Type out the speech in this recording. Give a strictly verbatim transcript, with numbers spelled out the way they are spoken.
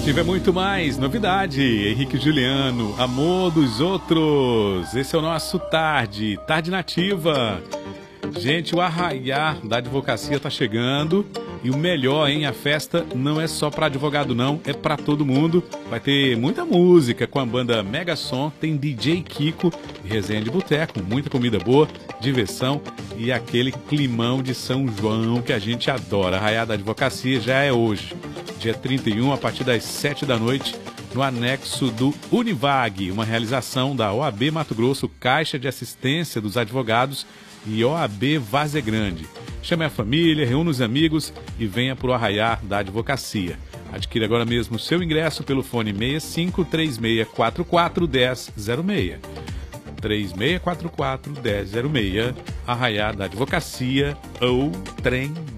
Nativa é muito mais, novidade, Henrique e Juliano, amor dos outros, esse é o nosso Tarde, Tarde Nativa. Gente, o arraiar da advocacia tá chegando e o melhor, hein, a festa não é só para advogado não, é para todo mundo. Vai ter muita música com a banda Mega Som, tem D J Kiko e resenha de boteco, muita comida boa, diversão e aquele climão de São João que a gente adora. Arraiar da advocacia já é hoje, dia trinta e um, a partir das sete da noite, no anexo do Univag, uma realização da O A B Mato Grosso, Caixa de Assistência dos Advogados e O A B Várzea Grande. Chame a família, reúna os amigos e venha para o Arraiar da Advocacia. Adquira agora mesmo o seu ingresso pelo fone seis cinco três seis quatro quatro um zero zero seis. três seis quatro quatro um zero zero seis, Arraiar da Advocacia ou Trem